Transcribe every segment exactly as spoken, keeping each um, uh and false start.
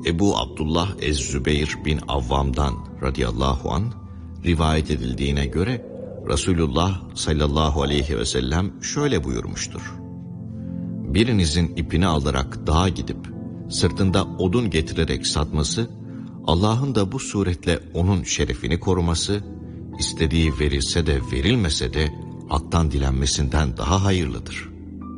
Ebu Abdullah Ez-Zübeyir bin Avvam'dan radıyallahu anh rivayet edildiğine göre Resulullah sallallahu aleyhi ve sellem şöyle buyurmuştur: birinizin ipini alarak dağa gidip sırtında odun getirerek satması, Allah'ın da bu suretle onun şerefini koruması, istediği verilse de verilmese de haktan dilenmesinden daha hayırlıdır.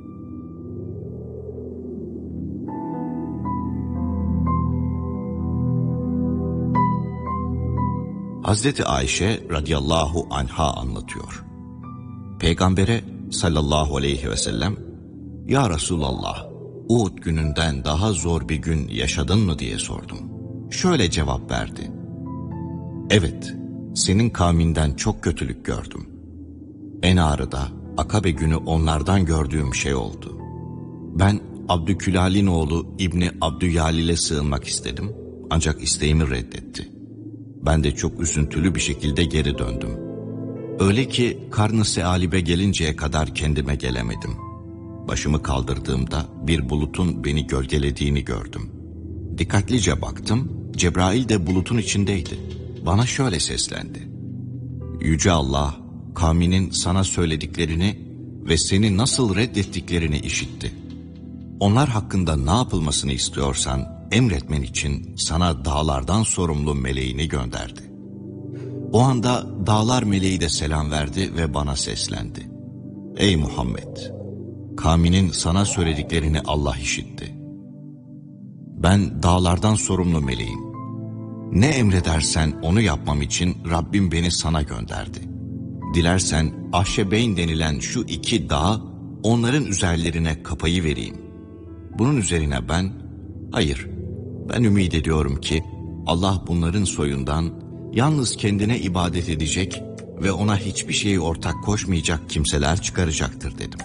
Hazreti Ayşe radıyallahu anha anlatıyor. Peygamber'e sallallahu aleyhi ve sellem, "Ya Resulallah, Uhud gününden daha zor bir gün yaşadın mı?" diye sordum. Şöyle cevap verdi: "Evet, senin kavminden çok kötülük gördüm. En ağırı da Akabe günü onlardan gördüğüm şey oldu. Ben Abdükülal'in oğlu İbni Abdüyalil'e sığınmak istedim, ancak isteğimi reddetti. Ben de çok üzüntülü bir şekilde geri döndüm. Öyle ki Karn-ı Sealib'e gelinceye kadar kendime gelemedim. Başımı kaldırdığımda bir bulutun beni gölgelediğini gördüm. Dikkatlice baktım, Cebrail de bulutun içindeydi. Bana şöyle seslendi: Yüce Allah, kavminin sana söylediklerini ve seni nasıl reddettiklerini işitti. Onlar hakkında ne yapılmasını istiyorsan emretmen için sana dağlardan sorumlu meleğini gönderdi. O anda dağlar meleği de selam verdi ve bana seslendi: Ey Muhammed! Kavminin sana söylediklerini Allah işitti. Ben dağlardan sorumlu meleğim. Ne emredersen onu yapmam için Rabbim beni sana gönderdi. Dilersen Ahşebeyn denilen şu iki dağ, onların üzerlerine kapayı vereyim. Bunun üzerine ben, hayır, ben ümit ediyorum ki Allah bunların soyundan yalnız kendine ibadet edecek ve ona hiçbir şeyi ortak koşmayacak kimseler çıkaracaktır dedim.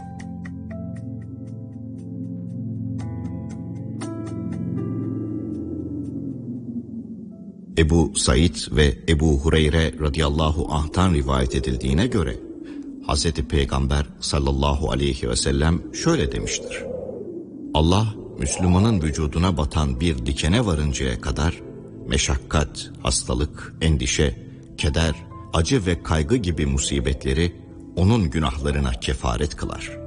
Ebu Said ve Ebu Hureyre radıyallahu anh'tan rivayet edildiğine göre Hazreti Peygamber sallallahu aleyhi ve sellem şöyle demiştir: Allah, Müslümanın vücuduna batan bir dikene varıncaya kadar meşakkat, hastalık, endişe, keder, acı ve kaygı gibi musibetleri onun günahlarına kefaret kılar.